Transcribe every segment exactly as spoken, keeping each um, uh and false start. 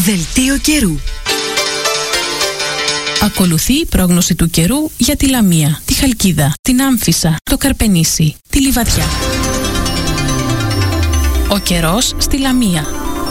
Δελτίο καιρού. Ακολουθεί η πρόγνωση του καιρού για τη Λαμία, τη Χαλκίδα, την Άμφισσα, το Καρπενήσι, τη Λιβαδιά. Ο καιρός στη Λαμία.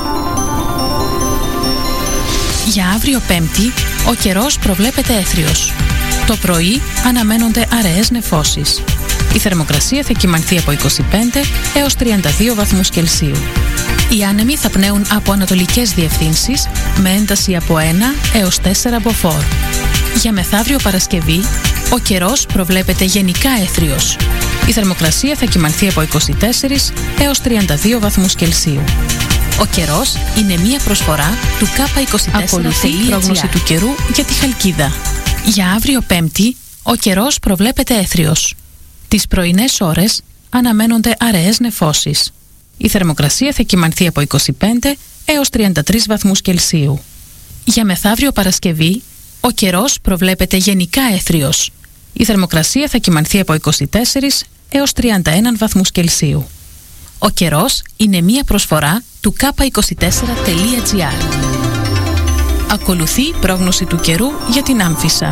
Για αύριο Πέμπτη, ο καιρός προβλέπεται έθριος. Το πρωί αναμένονται αραιές νεφώσεις. Η θερμοκρασία θα κυμανθεί από είκοσι πέντε έως τριάντα δύο βαθμούς Κελσίου. Οι άνεμοι θα πνέουν από ανατολικές διευθύνσεις με ένταση από ένα έως τέσσερα μποφόρ. Για μεθαύριο Παρασκευή, ο καιρός προβλέπεται γενικά έθριος. Η θερμοκρασία θα κυμανθεί από είκοσι τέσσερα έως τριάντα δύο βαθμούς Κελσίου. Ο καιρός είναι μία προσφορά του Κάπα είκοσι τέσσερα. Ακολουθεί η πρόγνωση του καιρού για τη Χαλκίδα. Για αύριο Πέμπτη, ο καιρός προβλέπεται έθριος. Τις πρωινές ώρες αναμένονται αραιές νεφώσεις. Η θερμοκρασία θα κυμανθεί από είκοσι πέντε έως τριάντα τρεις βαθμούς Κελσίου. Για μεθαύριο Παρασκευή, ο καιρός προβλέπεται γενικά έθριος. Η θερμοκρασία θα κυμανθεί από είκοσι τέσσερα έως τριάντα ένα βαθμούς Κελσίου. Ο καιρός είναι μία προσφορά του κάπα είκοσι τέσσερα τελεία τζι άρ. Ακολουθεί η πρόγνωση του καιρού για την Άμφισσα.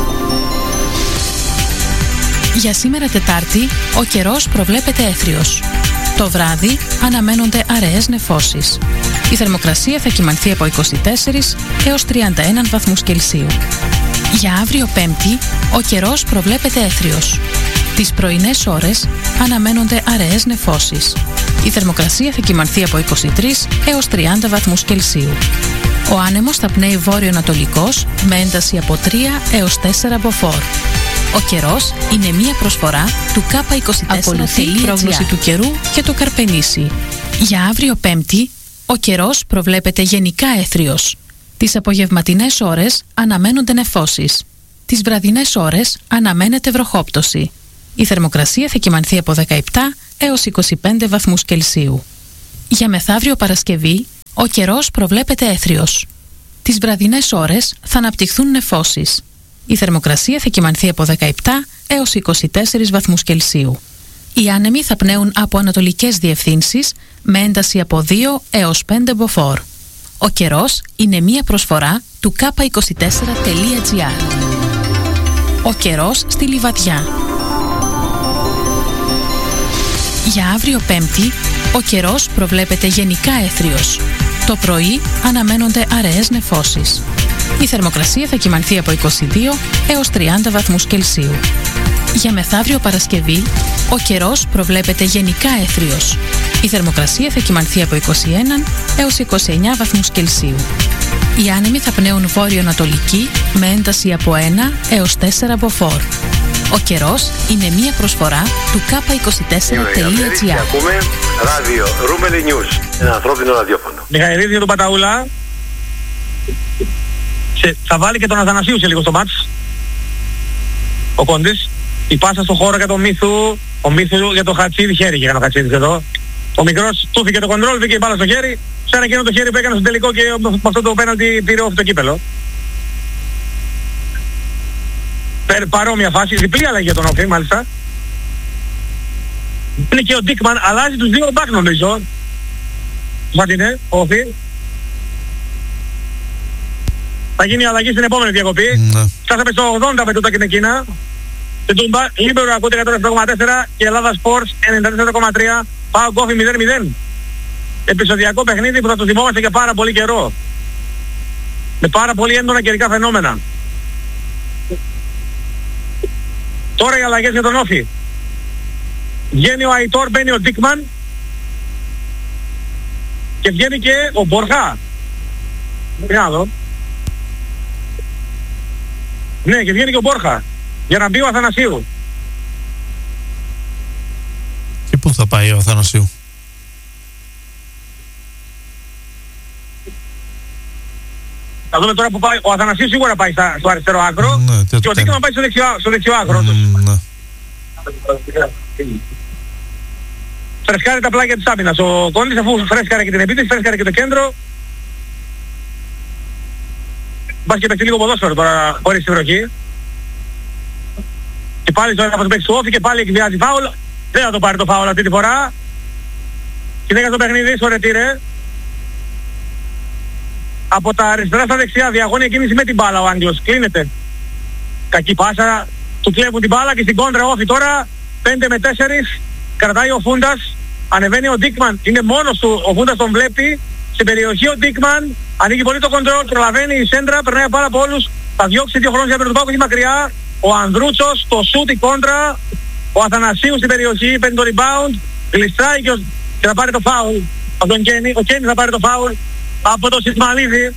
Για σήμερα Τετάρτη, ο καιρός προβλέπεται έθριος. Το βράδυ αναμένονται αραιές νεφώσεις. Η θερμοκρασία θα κυμανθεί από είκοσι τέσσερα έως τριάντα ένα βαθμούς Κελσίου. Για αύριο Πέμπτη, ο καιρός προβλέπεται έθριος. Τις πρωινές ώρες αναμένονται αραιές νεφώσεις. Η θερμοκρασία θα κυμανθεί από είκοσι τρία έως τριάντα βαθμούς Κελσίου. Ο άνεμος θα πνέει βόρειο-ανατολικός με ένταση από τρία έως τέσσερα μποφόρ. Ο καιρός είναι μία προσφορά του κάπα είκοσι τέσσερα. Ακολουθεί η πρόγνωση του καιρού και το Καρπενήσι. Για αύριο Πέμπτη, ο καιρός προβλέπεται γενικά έθριος. Τις απογευματινές ώρες αναμένονται νεφώσεις. Τις βραδινές ώρες αναμένεται βροχόπτωση. Η θερμοκρασία θα κυμανθεί από δεκαεπτά έως είκοσι πέντε βαθμούς Κελσίου. Για μεθαύριο Παρασκευή, ο καιρός προβλέπεται έθριος. Τις βραδινές ώρες θα αναπτυχθούν νεφώσεις. Η θερμοκρασία θα κυμανθεί από δεκαεπτά έως είκοσι τέσσερα βαθμούς Κελσίου. Οι άνεμοι θα πνέουν από ανατολικές διευθύνσεις με ένταση από δύο έως πέντε μποφόρ. Ο καιρός είναι μία προσφορά του κάπα είκοσι τέσσερα τελεία τζι άρ. Ο καιρός στη Λιβαδιά. Για αύριο Πέμπτη, ο καιρός προβλέπεται γενικά έθριος. Το πρωί αναμένονται αραιές νεφώσεις. Η θερμοκρασία θα κυμανθεί από είκοσι δύο έως τριάντα βαθμούς Κελσίου. Για μεθαύριο Παρασκευή, ο καιρός προβλέπεται γενικά έθριος. Η θερμοκρασία θα κυμανθεί από είκοσι ένα έως είκοσι εννέα βαθμούς Κελσίου. Οι άνεμοι θα πνέουν βόρειο-ανατολική με ένταση από ένα έως τέσσερα μποφόρ. Ο καιρός είναι μία προσφορά του κάπα είκοσι τέσσερα τελεία τζι άρ. Ακούμε ράδιο Ρούμελι News, ένα ανθρώπινο ραδιόφωνο. Μιχαηλίδη για τον Παταούλα. Σε, θα βάλει και τον Αθανασίου σε λίγο στο μάτς. Ο Κόντης. Η πάσα στο χώρο για τον Μίθου. Ο Μίθου για το Χατσίδη. Χέρι για ο Χατσίδης εδώ. Ο μικρός του φύγε το κοντρόλ, βγήκε η μπάλα στο χέρι. Σαν εκείνο το χέρι που έκανε στο τελικό και με αυτό το πέναλτι πήρε όφη το κύπελο. Παρόμοια φάση, διπλή αλλαγή για τον Όφη μάλιστα. Είναι και ο Ντίκμαν, αλλάζει τους δύο μπακ νομίζω. Μάτινε, Όφη. Θα γίνει αλλαγή στην επόμενη διακοπή. Ναι. Φτάσαμε στο ογδόντα με τούτα και εκείνα. Και Τούμπα, Λίμπερο ακούτε εκατόν επτά κόμμα τέσσερα και Ελλάδα Sports ενενήντα τέσσερα κόμμα τρία. Πάω Κόφη μηδέν μηδέν. Επεισοδιακό παιχνίδι που θα το θυμόμαστε για πάρα πολύ καιρό. Με πάρα πολύ έντονα καιρικά φαινόμενα. Τώρα οι αλλαγές για τον Όφη. Βγαίνει ο Αϊτόρ, μπαίνει ο Ντίκμαν και βγαίνει και ο Μπορχά. Για να δω. Ναι, και βγαίνει και ο Μπόρχα για να μπει ο Αθανασίου. Και πού θα πάει ο Αθανασίου? Θα δούμε τώρα που πάει. Ο Αθανασίου σίγουρα πάει στα, στο αριστερό άκρο, ναι, και ο Ντίκμαν πάει στο δεξιό, στο δεξιό άκρο. Mm, ναι. Φρεσκάρει τα πλάγια της άμυνας. Ο Κόντης αφού φρέσκαρε και την επίθεση, φρέσκαρε και το κέντρο. Μπας και παίξει λίγο ποδόσφαιρο τώρα χωρίς τη βροχή. Και πάλι τώρα θα παίξει το Όφη και πάλι εκβιάζει φάουλ. Δεν θα το πάρει το φάουλ αυτή τη φορά. Και δεν έκανε το παιχνίδι, στο ρετήρε. Από τα αριστερά στα δεξιά, διαγώνια κίνηση με την μπάλα ο Άγγλος. Κλείνεται. Κακή πάσα, του κλέβουν την μπάλα και στην κόντρα όφη τώρα. πέντε με τέσσερα, κρατάει ο Φούντας. Ανεβαίνει ο Ντίκμαν, είναι μόνος του, ο Φούντας τον βλέπει. Στην περιοχή ο Ντίκμαν, ανοίγει πολύ το κοντρόλ, προλαβαίνει η σέντρα, περνάει πάρα από όλους. Θα διώξει δύο χρόνους για τον Πάκο, έχει μακριά. Ο Ανδρούτσος, το σούτ, η κόντρα. Ο Αθανασίου στην περιοχή, παίρνει το rebound. Γλιστράει και, ο... και θα πάρει το φάουλ από τον Κένι. Ο Κένι θα πάρει το φάουλ από το Σισμαλίδη.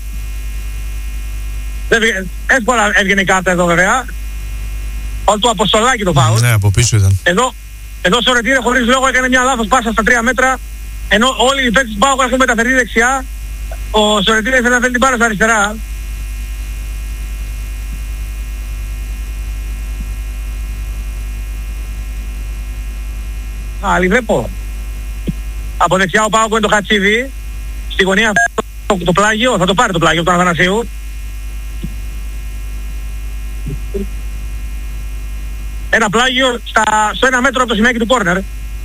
Εύκολα έβγαινε η κάρτα εδώ βέβαια. Όλο το Αποστολάκι το φάουλ. Ναι, από πίσω ήταν. Εδώ, εδώ στο Ρετήρε χωρίς λόγο έκανε μια λάθος πάσα στα τρία μέτρα. Ενώ όλοι οι παίκτες του Πάου έχουν μεταφερθεί δεξιά. Ο Σορετήρε ήθελε να φέρει την πάρα στα αριστερά. Άλλη βλέπω. Από δεξιά ο Πάου είναι το Χατσίδι. Στη γωνία το, το πλάγιο, θα το πάρει το πλάγιο από τον Αθανασίου. Ένα πλάγιο στα, στο ένα μέτρο από το σημαίακι του κόρνερ.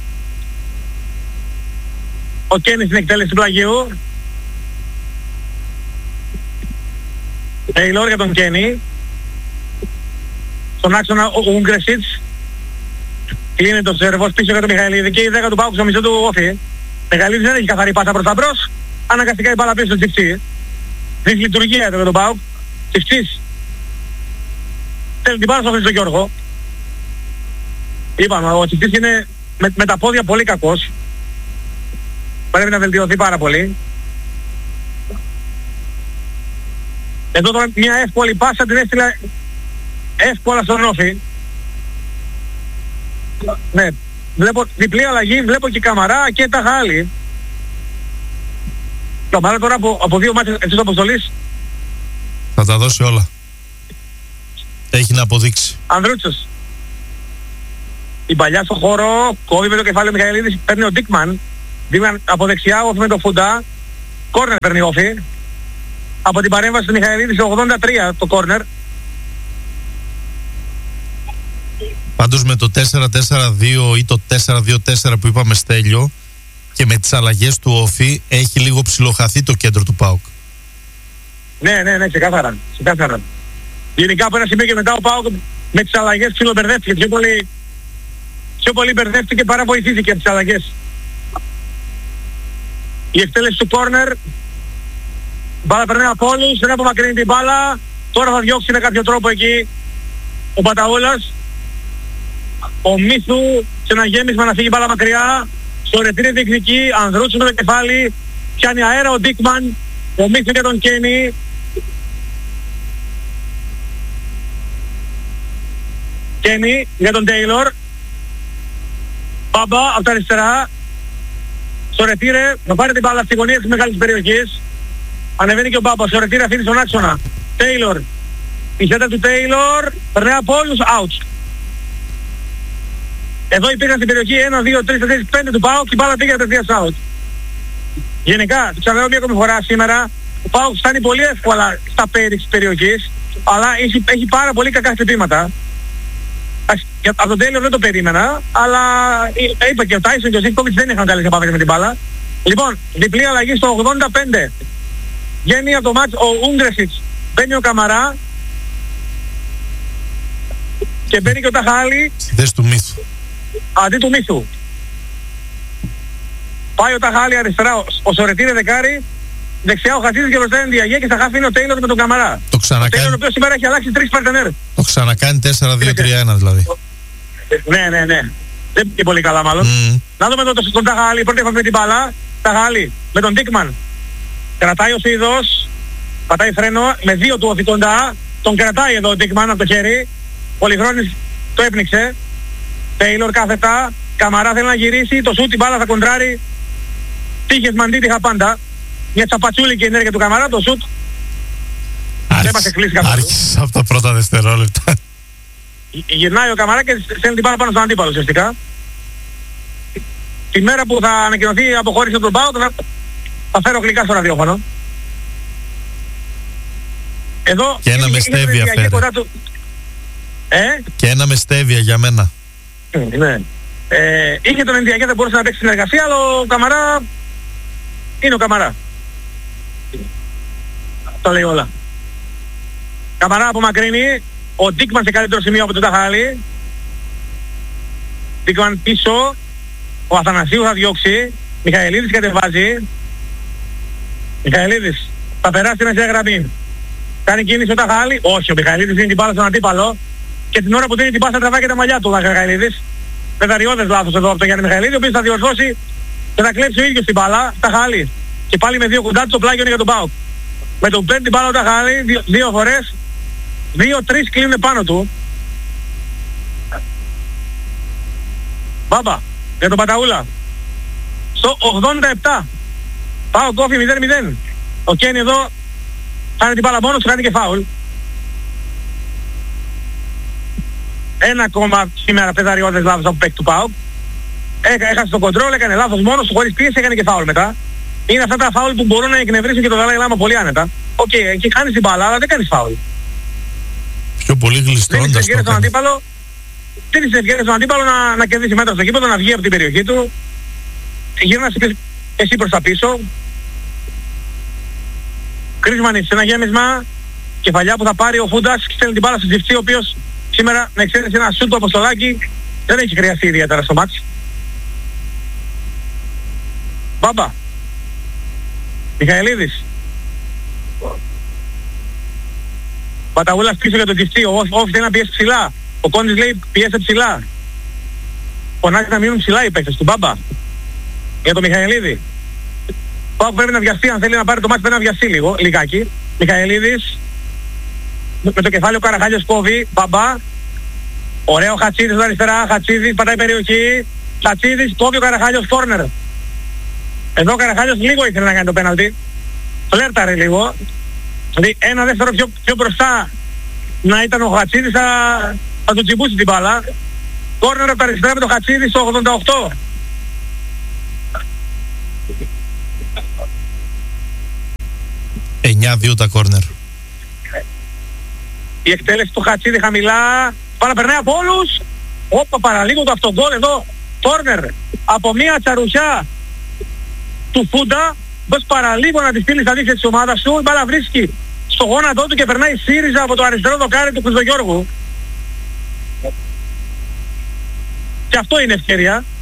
Ο Κένι στην εκτέλεση του πλαγίου. Τέιλορ για τον Κένι. Στον άξονα ο Ούγκρεσιτς. Κλείνεται ο σερβός πίσω για τον Μιχαηλίδη και η δέκα του Πάουκ στο μισό του όφι. Μιχαηλίδης δεν έχει καθαρή πάσα προς τα μπρος. Αναγκαστικά η μπάλα πίσω στο Τσιφτσί. Δείχνει λειτουργία εδώ για τον Πάουκ. Τσιφτσίς. Θέλει την μπάλα στο Χρήστο Γιώργο. Είπαμε, ο Τσιφτσίς είναι με, με τα πόδια πολύ κακός. Πρέπει να βελτιωθεί πάρα πολύ. Εδώ τώρα μια εύκολη πάσα την έστειλε εύκολα στον όφι. Ναι, βλέπω διπλή αλλαγή, βλέπω και Καμαρά και τα Χάλη. Καμαρά τώρα από, από δύο μάτια της αποστολής. Θα τα δώσει όλα. Έχει να αποδείξει. Ανδρούτσος. Η παλιά στο χώρο, κόβει με το κεφάλι ο Μιχαηλίδης, παίρνει ο Ντίκμαν. Ντίκμαν από δεξιά, όφι με το Φούντα. Κόρνερ παίρνει όφι. Από την παρέμβαση του Μιχαηλίδη στο ογδόντα τρία το κόρνερ. Πάντως με το τέσσερα τέσσερα δύο ή το τέσσερα δύο τέσσερα που είπαμε Στέλιο και με τις αλλαγές του όφι έχει λίγο ψιλοχαθεί το κέντρο του ΠΑΟΚ. Ναι, ναι, ναι, ξεκάθαρα. ξεκάθαρα. Γενικά από ένα σημείο και μετά ο ΠΑΟΚ με τις αλλαγές ψιλομπερδεύτηκε. Πιο πολύ, πιο πολύ μπερδεύτηκε παρά βοηθήθηκε από τις αλλαγές. Η εκτέλεση του κόρνερ. Μπάλα περνάει από όλους, δεν απομακρύνει την μπάλα. Τώρα θα διώξει με κάποιο τρόπο εκεί ο Παταούλας. Ο Μίθου σε ένα γέμισμα να φύγει μπάλα μακριά. Στο ρετήρι διεκδικεί, Ανδρούτσου με το κεφάλι. Πιάνει αέρα ο Ντίκμαν. Ο Μίθου και τον Κένι. Κένι για τον Τέιλορ. Μπάμπα από τα αριστερά. Στο ρετήρι να πάρει την μπάλα στη γωνία της μεγάλης περιοχής. Ανεβαίνει και ο Μπάμπα. Στο ρετήρι αφήνει στον άξονα. Τέιλορ. Η σέντα του Τέιλορ. Περνάει από όλους. Out. Εδώ υπήρχαν στην περιοχή ένα, δύο, τρία, τέσσερα, πέντε του ΠΑΟΚ και η μπάλα πήγε απευθείας out. Γενικά, ξαναλέω μια ακόμη φορά σήμερα, ο ΠΑΟΚ φτάνει πολύ εύκολα στα πέρι της περιοχής, αλλά έχει, έχει πάρα πολύ κακά χτυπήματα. Από τον τέλειο δεν το περίμενα, αλλά είπα και ο Τάισον και ο Ζήφκοβιτς δεν είχαν καλές επαφές με την μπάλα. Λοιπόν, διπλή αλλαγή στο ογδόντα πέντε. Βγαίνει από το μάτς ο Ούγκρεσιτς, μπαίνει ο Καμαρά και μπαίνει και ο Ταχάλη. Στη θέση του Μίθου. Αντί του Μίθου. Πάει ο Ταχάλη αριστερά, ο Σορετήρε δεκάρι, δεξιά ο Χατζίδης και μπροστά είναι Διαγέ και στα χάφη είναι ο Τέιλορ με τον Καμαρά. Το ξανακάνει. Ο Τέιλορ ο οποίος σήμερα έχει αλλάξει τρεις παρτενέρ. Το ξανακάνει τέσσερα δύο τρία ένα δηλαδή. Ναι, ναι, ναι. Δεν πήγε πολύ καλά μάλλον. Mm. Να δούμε εδώ τον, τον Ταχάλη, πρώτη έφαγε με την μπάλα. Ταχάλη με τον Ντίκμαν. Κρατάει ο Σίδος, πατάει φρένο με δύο του οθητώντα. Τον κρατάει εδώ ο Ντίκμαν από το χέρι. Πολυχρόνης το έπνιξε. Τέιλορ κάθετα, Καμαρά θέλει να γυρίσει, το σούτ, την μπάλα θα κοντράρει. Τύχες μαντίτυχα πάντα. Μια τσαπατσούλικη ενέργεια του Καμαρά, το σούτ. Δεν μας εκκλείσει καθόλου. Άρχισε από τα πρώτα δευτερόλεπτα. Γυρνάει ο Καμαρά και στέλνει την μπάλα πάνω στον αντίπαλο ουσιαστικά. Τη μέρα που θα ανακοινωθεί η αποχώρηση από τον ΠΑΟΚ θα, θα φέρω γλυκά στο ραδιόφωνο. Εδώ και ένα με στέβια φέρε. Του... Ε? Και ένα με στέβια για μένα. Ναι. Ε, είχε τον Ενδιαγέ, δεν μπορούσε να παίξει συνεργασία, αλλά ο Καμαρά είναι ο Καμαρά. τα λέει όλα. Καμαρά απομακρύνει, ο Ντίκμαν σε καλύτερο σημείο από τον Ταχάλη. Ντίκμαν πίσω, ο Αθανασίου θα διώξει, Μιχαηλίδης κατεβάζει. Μιχαηλίδης θα περάσει μέσα στη γραμμή. Κάνει κίνηση ο Ταχάλη, όχι, ο Μιχαηλίδης δίνει την μπάλα στον αντίπαλο και την ώρα που δίνει την μπάλα τραβάει και τα μαλλιά του ο Μιχαηλίδης. Πεδαριώδες λάθος εδώ από τον Γιάννη Μιχαηλίδη, ο οποίος θα διορθώσει και θα κλέψει ο ίδιος την μπάλα, Ταχάλη. Και πάλι με δύο κοντά του το πλάγιο είναι για τον ΠΑΟΚ. Με τον παίρνει την μπάλα ο Ταχάλη, δύο, δύο φορές, δύο-τρεις κλείνουν πάνω του. Μπάμπα, για τον Παταούλα. Στο ογδόντα επτά. ΠΑΟΚ Κόφι μηδέν μηδέν. Ο Κένι εδώ κάνει την μπάλα μόνος, κάνει και φάουλ. Ένα ακόμα σήμερα πεδαριώδες λάθος από παίκτη του ΠΑΟΚ. Έχασε το κοντρόλ, έκανε λάθος μόνος του, χωρίς πίεση, έκανε και φάουλ μετά. Είναι αυτά τα φάουλ που μπορούν να εκνευρίσουν και το Δαλάι Λάμα πολύ άνετα. Οκ, okay, εκεί χάνεις την μπάλα, αλλά δεν κάνεις φάουλ. Πιο πολύ γλιστρώντας το τον αντίπαλο, δίνεις ευκαιρίες στον αντίπαλο να, να κερδίσει μέτρα στο κήπεδο, να βγει από την περιοχή του. Γύρνας εσύ προς τα πίσω. Κρίσμανης σε ένα γέμισμα. Κεφαλιά που θα πάρει ο Φούντας και στέλνει την μπάλα στο Τζιφτσί, ο οποίος σήμερα με εξαίρεση ένα σούτ του Αποστολάκη δεν έχει χρειαστεί ιδιαίτερα στο μάτς. Μπάμπα. Μιχαηλίδης. Παταγούλας πίσω για τον Τζιφτσί, ο Όφης θέλει να πιέσει ψηλά. Ο Κόντης λέει πιέσε ψηλά. Φωνάζει να μείνουν ψηλά οι παίκτες του. Μπάμπα. Για τον Μιχαηλίδη. Πάω πρέπει να βιαστεί, αν θέλει να πάρει το μάτι πρέπει να βιαστεί λίγο, λιγάκι. Μιχαηλίδης. Με το κεφάλι ο Καραχάλιος κόβει. Μπαμπά. Ωραίο Χατσίδης εδώ αριστερά. Χατσίδης πατάει περιοχή. Χατσίδης κόβει ο Καραχάλιος κόρνερ. Εδώ ο Καραχάλιος λίγο ήθελε να κάνει το πέναλτι. Φλέρταρε λίγο. Δηλαδή ένα δεύτερο πιο, πιο μπροστά να ήταν ο Χατσίδης θα, θα του τσιμπούσει την μπάλα. Κόρνερ από τα αριστερά με το Χατσίδη στο ογδόντα οκτώ. εννιά δύο τα κόρνερ. Η εκτέλεση του Χατσίδη χαμηλά. Πάρα περνάει από όλους. Όπα παραλίγο το αυτογκόλ εδώ. Κόρνερ από μια τσαρουχιά του Φούντα. Μπες παραλίγο να τη στείλει στα δίχτυα της ομάδας σου. Η μπάλα βρίσκει στο γόνατό του και περνάει ΣΥΡΙΖΑ από το αριστερό δοκάρι του Χρυστογιώργου. Και αυτό είναι ευκαιρία.